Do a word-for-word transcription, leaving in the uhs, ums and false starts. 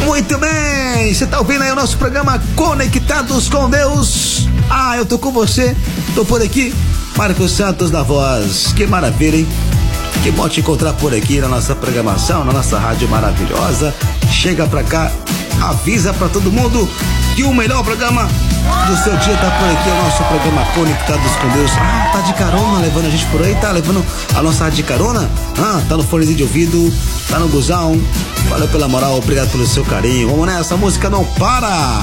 Muito bem, você tá ouvindo aí o nosso programa Conectados com Deus. Ah, eu tô com você, tô por aqui, Marcos Santos da Voz. Que maravilha, hein? Que bom te encontrar por aqui na nossa programação, na nossa rádio maravilhosa. Chega pra cá, avisa pra todo mundo que o melhor programa do seu dia tá por aqui, o nosso programa Conectados com Deus. Ah, tá de carona levando a gente por aí, tá levando a nossa rádio de carona? Ah, tá no fonezinho de ouvido, tá no busão. Valeu pela moral, obrigado pelo seu carinho. Vamos nessa, a música não para!